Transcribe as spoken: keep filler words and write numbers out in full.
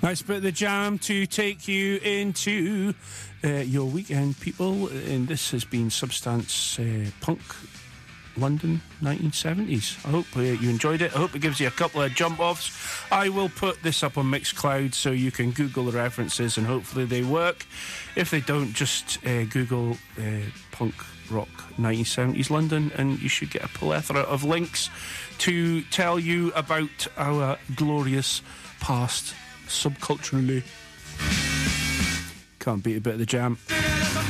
Nice bit of the jam to take you into uh, your weekend, people. And this has been Substance uh, Punk London nineteen seventies. I hope uh, you enjoyed it. I hope it gives you a couple of jump-offs. I will put this up on Mixcloud so you can Google the references and hopefully they work. If they don't, just uh, Google uh, Punk Rock nineteen seventies London and you should get a plethora of links to tell you about our glorious past subculturally. Can't beat a bit of the jam.